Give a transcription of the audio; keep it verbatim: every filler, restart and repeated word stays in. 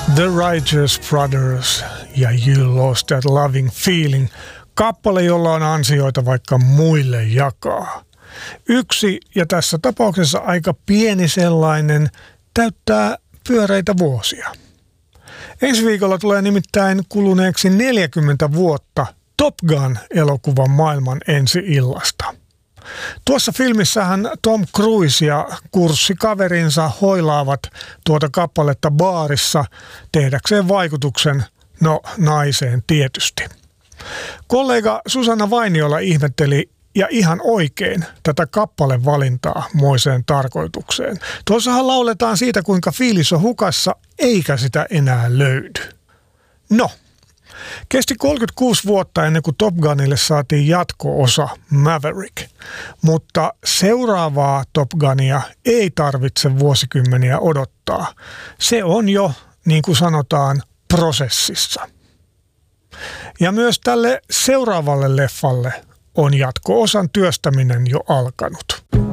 The Righteous Brothers ja You Lost That Loving Feeling, kappale, jolla on ansioita vaikka muille jakaa. Yksi, ja tässä tapauksessa aika pieni sellainen, täyttää pyöreitä vuosia. Ensi viikolla tulee nimittäin kuluneeksi neljäkymmentä vuotta Top Gun-elokuvan maailman ensi-illasta. Tuossa filmissähän Tom Cruise ja kurssikaverinsa hoilaavat tuota kappaletta baarissa tehdäkseen vaikutuksen, no naiseen tietysti. Kollega Susanna Vainiola ihmetteli ja ihan oikein tätä kappalevalintaa moiseen tarkoitukseen. Tuossahan lauletaan siitä, kuinka fiilis on hukassa eikä sitä enää löydy. No. Kesti kolmekymmentäkuusi vuotta ennen kuin Top Gunille saatiin jatko-osa Maverick, mutta seuraavaa Top Gunia ei tarvitse vuosikymmeniä odottaa. Se on jo, niin kuin sanotaan, prosessissa. Ja myös tälle seuraavalle leffalle on jatko-osan työstäminen jo alkanut.